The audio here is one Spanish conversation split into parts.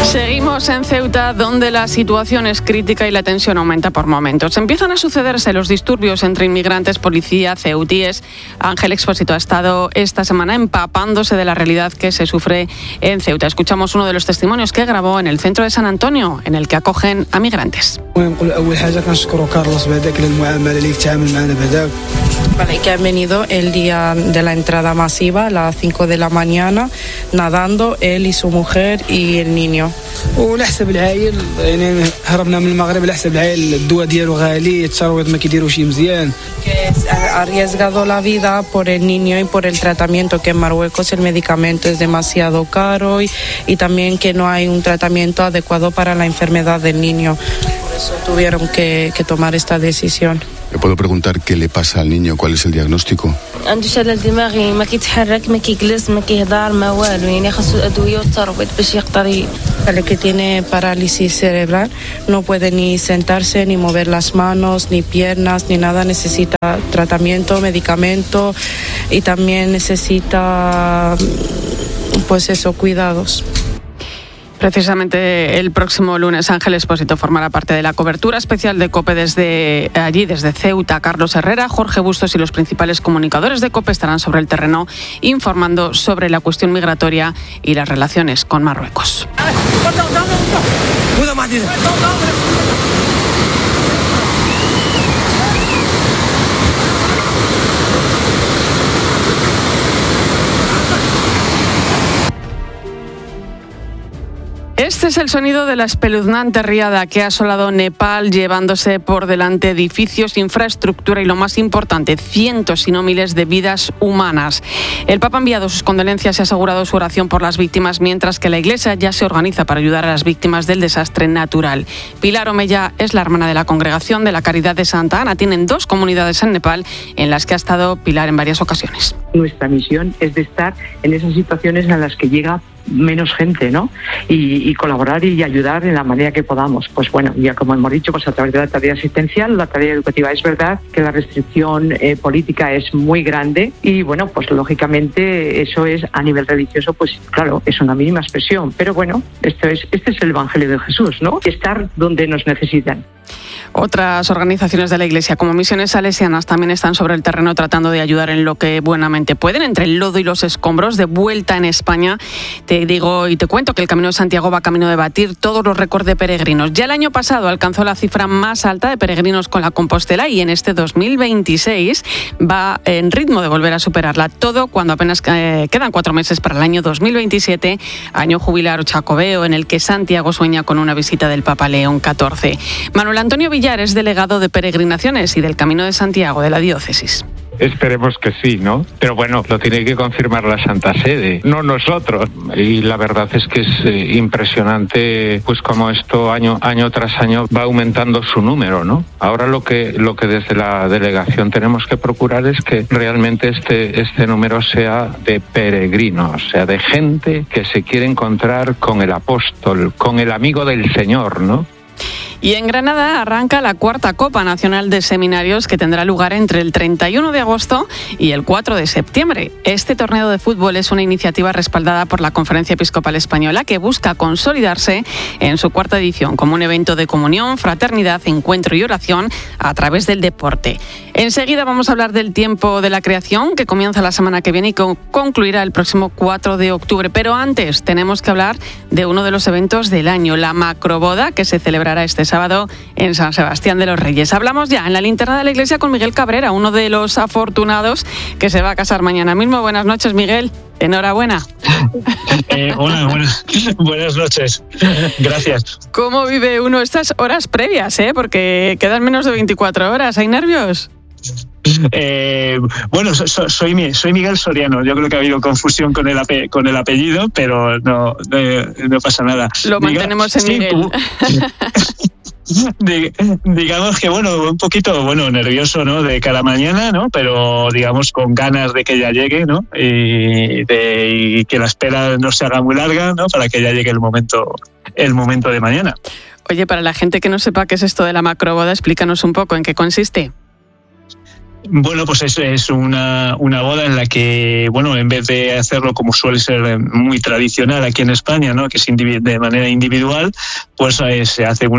Seguimos en Ceuta, donde la situación es crítica y la tensión aumenta por momentos. Empiezan a sucederse los disturbios entre inmigrantes, policía, ceutíes. Ángel Expósito ha estado esta semana empapándose de la realidad que se sufre en Ceuta. Escuchamos uno de los testimonios que grabó en el centro de San Antonio, en el que acogen a migrantes. Vale, que han venido el día de la entrada masiva a las 5 de la mañana, nadando él y su mujer y el niño. ولحسب العائل يعني هربنا من المغرب لحسب العائل الدواء ديالو غالي الثروات ما كيديروش شي مزيان. Que ha arriesgado la vida por el niño y por el tratamiento, que en Marruecos el medicamento es demasiado caro y también que no hay un tratamiento adecuado para la enfermedad del niño. Por eso tuvieron que tomar esta decisión. ¿Le puedo preguntar qué le pasa al niño? ¿Cuál es el diagnóstico? عنده شلل دماغي ما كيتحرك ما كيجلس ما كيهضر ما والو يعني خاصو الادويه والترويض باش يقدر El que tiene parálisis cerebral no puede ni sentarse, ni mover las manos, ni piernas, ni nada. Necesita tratamiento, medicamento y también necesita, pues eso, cuidados. Precisamente el próximo lunes Ángel Expósito formará parte de la cobertura especial de COPE desde allí, desde Ceuta. Carlos Herrera, Jorge Bustos y los principales comunicadores de COPE estarán sobre el terreno informando sobre la cuestión migratoria y las relaciones con Marruecos. Este es el sonido de la espeluznante riada que ha asolado Nepal, llevándose por delante edificios, infraestructura y, lo más importante, cientos si no miles de vidas humanas. El Papa ha enviado sus condolencias y ha asegurado su oración por las víctimas, mientras que la Iglesia ya se organiza para ayudar a las víctimas del desastre natural. Pilar Omeya es la hermana de la Congregación de la Caridad de Santa Ana. Tienen 2 comunidades en Nepal en las que ha estado Pilar en varias ocasiones. Nuestra misión es de estar en esas situaciones en las que llega menos gente, ¿no? Y colaborar y ayudar en la manera que podamos. Pues bueno, ya como hemos dicho, pues a través de la tarea asistencial, la tarea educativa. Es verdad que la restricción política es muy grande y bueno, pues lógicamente eso es a nivel religioso, pues claro, es una mínima expresión. Pero bueno, este es el Evangelio de Jesús, ¿no? Estar donde nos necesitan. Otras organizaciones de la Iglesia, como Misiones Salesianas, también están sobre el terreno tratando de ayudar en lo que buenamente pueden, entre el lodo y los escombros. De vuelta en España, te digo y te cuento que el Camino de Santiago va camino de batir todos los récords de peregrinos. Ya el año pasado alcanzó la cifra más alta de peregrinos con la Compostela y en este 2026 va en ritmo de volver a superarla. Todo cuando apenas quedan 4 meses para el año 2027, año jubilar jacobeo, en el que Santiago sueña con una visita del Papa León XIV. Manuel Antonio Villar es delegado de peregrinaciones y del Camino de Santiago de la diócesis. Esperemos que sí, ¿no? Pero bueno, lo tiene que confirmar la Santa Sede, no nosotros. Y la verdad es que es impresionante, pues como esto año tras año va aumentando su número, ¿no? Ahora lo que desde la delegación tenemos que procurar es que realmente este número sea de peregrinos, o sea, de gente que se quiere encontrar con el apóstol, con el amigo del Señor, ¿no? Y en Granada arranca la 4ª Copa Nacional de Seminarios, que tendrá lugar entre el 31 de agosto y el 4 de septiembre. Este torneo de fútbol es una iniciativa respaldada por la Conferencia Episcopal Española, que busca consolidarse en su 4ª edición como un evento de comunión, fraternidad, encuentro y oración a través del deporte. Enseguida vamos a hablar del tiempo de la creación, que comienza la semana que viene y concluirá el próximo 4 de octubre. Pero antes tenemos que hablar de uno de los eventos del año, la macroboda, que se celebrará este sábado en San Sebastián de los Reyes. Hablamos ya en la linterna de la iglesia con Miguel Cabrera, uno de los afortunados que se va a casar mañana mismo. Buenas noches, Miguel. Enhorabuena. Hola, buenas noches. Gracias. ¿Cómo vive uno estas horas previas, porque quedan menos de 24 horas? ¿Hay nervios? Bueno, soy Miguel Soriano. Yo creo que ha habido confusión con el apellido, pero no pasa nada. Lo mantenemos en Miguel. Digamos que un poquito nervioso, ¿no? De cada mañana, ¿no? Pero digamos con ganas de que ya llegue, ¿no? Y que la espera no se haga muy larga, ¿no? Para que ya llegue el momento de mañana. Oye, para la gente que no sepa qué es esto de la macroboda, explícanos un poco en qué consiste. Bueno, pues es una boda en la que, bueno, en vez de hacerlo como suele ser muy tradicional aquí en España, ¿no? Que es de manera individual, pues se hace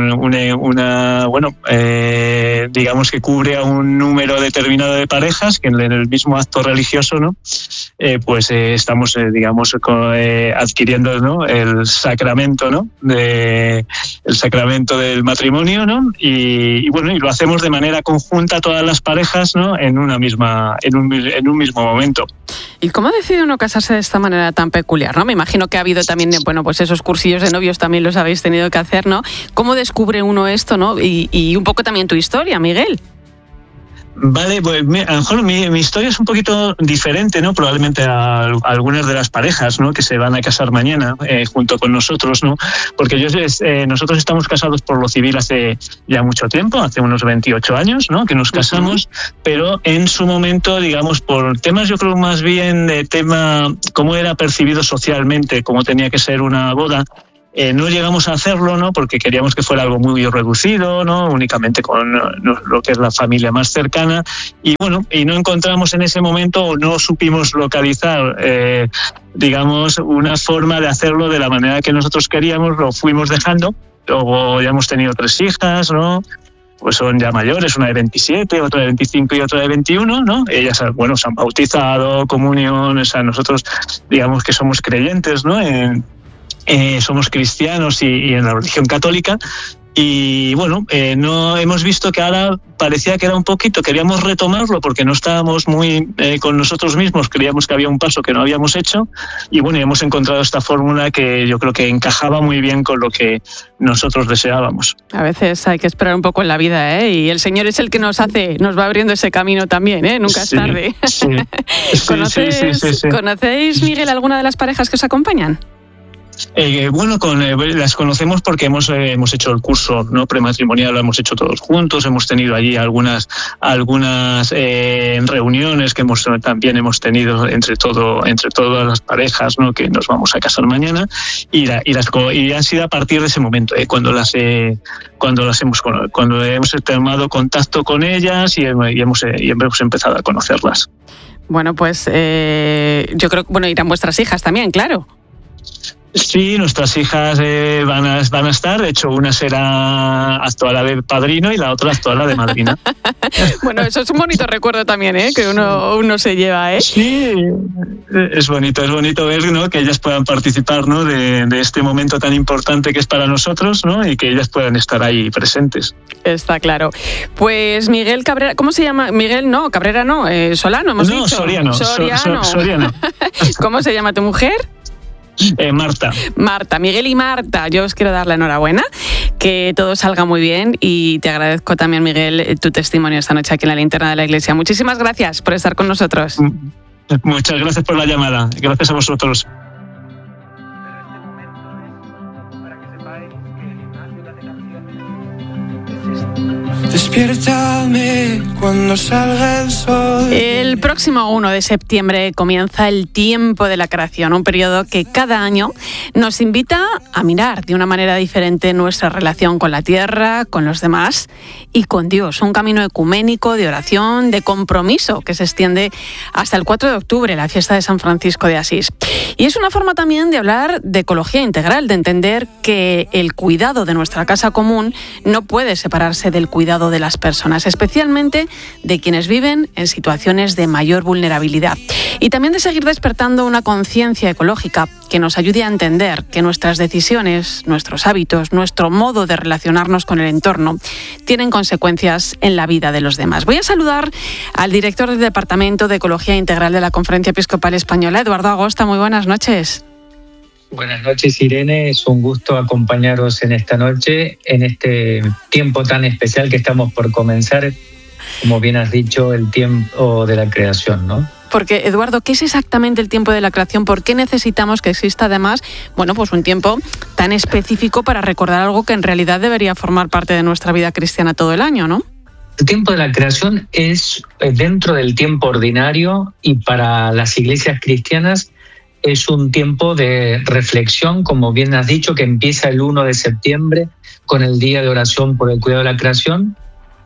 digamos que cubre a un número determinado de parejas que en el mismo acto religioso, ¿no? Estamos, adquiriendo, ¿no? El sacramento, ¿no? El sacramento del matrimonio, ¿no? Y lo hacemos de manera conjunta todas las parejas, ¿no? En un mismo momento. ¿Y cómo decide uno casarse de esta manera tan peculiar, no? Me imagino que ha habido también, pues esos cursillos de novios también los habéis tenido que hacer, ¿no? ¿Cómo descubre uno esto, no? Y un poco también tu historia, Miguel. Vale, pues a lo mejor mi historia es un poquito diferente, ¿no? Probablemente a algunas de las parejas, ¿no? Que se van a casar mañana junto con nosotros, ¿no? Porque nosotros estamos casados por lo civil hace ya mucho tiempo, hace unos 28 años, ¿no? Que nos casamos, pero en su momento, digamos, por temas, yo creo más bien de tema cómo era percibido socialmente, cómo tenía que ser una boda. No llegamos a hacerlo, ¿no? Porque queríamos que fuera algo muy reducido, ¿no? Únicamente con lo que es la familia más cercana. Y no encontramos en ese momento, o no supimos localizar, digamos, una forma de hacerlo de la manera que nosotros queríamos. Lo fuimos dejando. Luego ya hemos tenido 3 hijas, ¿no? Pues son ya mayores, una de 27, otra de 25 y otra de 21, ¿no? Ellas, se han bautizado, comunión, o sea, nosotros digamos que somos creyentes, ¿no? Somos cristianos y en la religión católica. Y no hemos visto que ahora parecía que era un poquito, queríamos retomarlo porque no estábamos muy con nosotros mismos, creíamos que había un paso que no habíamos hecho y hemos encontrado esta fórmula que yo creo que encajaba muy bien con lo que nosotros deseábamos. A veces hay que esperar un poco en la vida, ¿eh? Y el Señor es el que nos va abriendo ese camino también, ¿eh? Nunca es tarde. Sí. ¿Conocéis, Miguel, alguna de las parejas que os acompañan? Las conocemos porque hemos hecho el curso, ¿no? Prematrimonial, lo hemos hecho todos juntos, hemos tenido allí algunas reuniones que también hemos tenido entre todas las parejas, ¿no? Que nos vamos a casar mañana y han sido a partir de ese momento, cuando hemos tomado contacto con ellas y hemos empezado a conocerlas. Bueno, pues yo creo que irán vuestras hijas también, claro. Sí, nuestras hijas van a estar. De hecho, una será actuará de padrino y la otra actuará de madrina. Bueno, eso es un bonito recuerdo también, que uno se lleva, ¿eh? Sí, es bonito ver, ¿no? Que ellas puedan participar, ¿no? de este momento tan importante que es para nosotros, ¿no? Y que ellas puedan estar ahí presentes. Está claro. Pues Miguel Cabrera, ¿cómo se llama? Miguel, no, Cabrera no, Solano, hemos dicho. Soriano. ¿Cómo se llama tu mujer? Marta, Miguel y Marta, yo os quiero dar la enhorabuena, que todo salga muy bien y te agradezco también, Miguel, tu testimonio esta noche aquí en la Linterna de la Iglesia. Muchísimas gracias por estar con nosotros. Muchas gracias por la llamada, gracias a vosotros. Despiértame cuando salga el sol. El próximo 1 de septiembre comienza el tiempo de la creación, un periodo que cada año nos invita a mirar de una manera diferente nuestra relación con la tierra, con los demás y con Dios. Un camino ecuménico de oración, de compromiso que se extiende hasta el 4 de octubre, la fiesta de San Francisco de Asís. Y es una forma también de hablar de ecología integral, de entender que el cuidado de nuestra casa común no puede separarse del cuidado de las personas, especialmente de quienes viven en situaciones de mayor vulnerabilidad. Y también de seguir despertando una conciencia ecológica que nos ayude a entender que nuestras decisiones, nuestros hábitos, nuestro modo de relacionarnos con el entorno tienen consecuencias en la vida de los demás. Voy a saludar al director del Departamento de Ecología Integral de la Conferencia Episcopal Española, Eduardo Agosta. Muy buenas noches. Buenas noches, Irene. Es un gusto acompañaros en esta noche, en este tiempo tan especial que estamos por comenzar, como bien has dicho, el tiempo de la creación, ¿no? Porque, Eduardo, ¿qué es exactamente el tiempo de la creación? ¿Por qué necesitamos que exista, además, pues un tiempo tan específico para recordar algo que en realidad debería formar parte de nuestra vida cristiana todo el año, ¿no? El tiempo de la creación es dentro del tiempo ordinario y para las iglesias cristianas es un tiempo de reflexión, como bien has dicho, que empieza el 1 de septiembre con el Día de Oración por el Cuidado de la Creación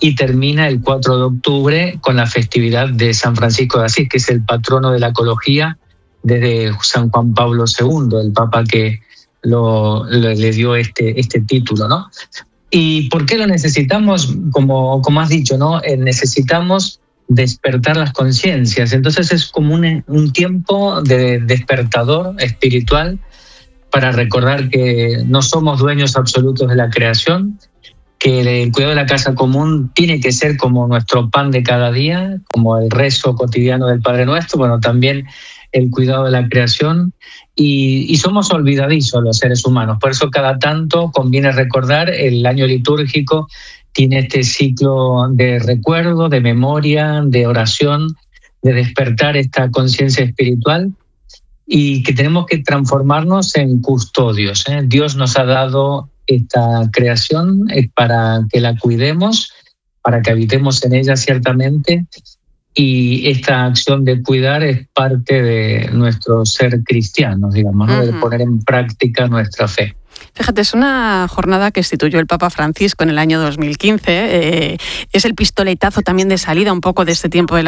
y termina el 4 de octubre con la festividad de San Francisco de Asís, que es el patrono de la ecología desde San Juan Pablo II, el Papa que le dio este título, ¿no? ¿Y por qué lo necesitamos? Como has dicho, ¿no? Necesitamos despertar las conciencias. Entonces es como un tiempo de despertador espiritual para recordar que no somos dueños absolutos de la creación, que el cuidado de la casa común tiene que ser como nuestro pan de cada día, como el rezo cotidiano del Padre Nuestro, bueno, también el cuidado de la creación, y somos olvidadizos los seres humanos. Por eso cada tanto conviene recordar, el año litúrgico tiene este ciclo de recuerdo, de memoria, de oración, de despertar esta conciencia espiritual, y que tenemos que transformarnos en custodios. Dios nos ha dado esta creación para que la cuidemos, para que habitemos en ella ciertamente, y esta acción de cuidar es parte de nuestro ser cristianos, digamos, ¿no? De poner en práctica nuestra fe. Fíjate, es una jornada que instituyó el Papa Francisco en el año 2015. Es el pistoletazo también de salida un poco de este tiempo de la